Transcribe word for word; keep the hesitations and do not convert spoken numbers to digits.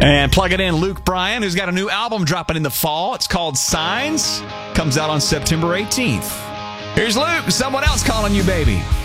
And plug it in, Luke Bryan, who's got a new album dropping in the fall. It's called Signs. Comes out on September eighteenth. Here's Luke, someone else calling you baby.